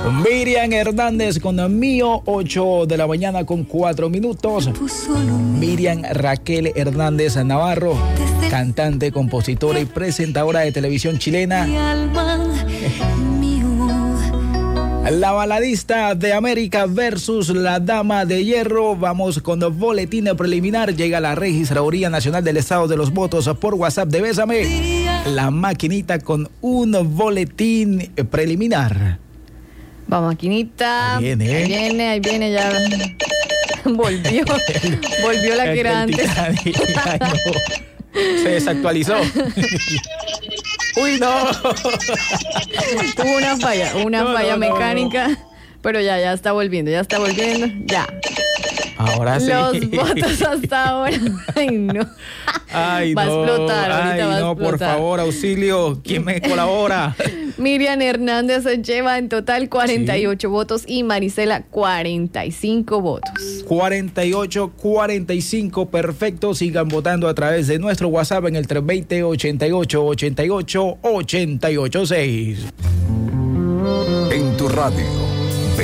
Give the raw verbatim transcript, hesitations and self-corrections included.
Miriam Hernández con Mío, ocho de la mañana con cuatro minutos. Miriam Raquel Hernández Navarro, cantante, compositora y presentadora de televisión chilena. La baladista de América versus la dama de hierro. Vamos con el boletín preliminar. Llega la Registraduría Nacional del Estado de los Votos por WhatsApp de Bésame. La maquinita con un boletín preliminar. Va, maquinita. Ahí viene, ahí viene, ahí viene ya. Volvió. Volvió la que era antes. Ay, no. Se desactualizó. Uy, no. Tuvo una falla, una no, falla no, no. mecánica. Pero ya, ya está volviendo, ya está volviendo. Ya. Ahora sí. Los votos hasta ahora. Ay, no. Ay, va no. a explotar, ahorita Ay, va a no, explotar. por favor, auxilio. ¿Quién me colabora? Miriam Hernández lleva en total cuarenta y ocho sí. votos y Marisela cuarenta y cinco votos. cuarenta y ocho, cuarenta y cinco, perfecto. Sigan votando a través de nuestro WhatsApp en el tres dos cero, ochenta y ocho, ochenta y ocho, ochenta y ocho seis. En tu radio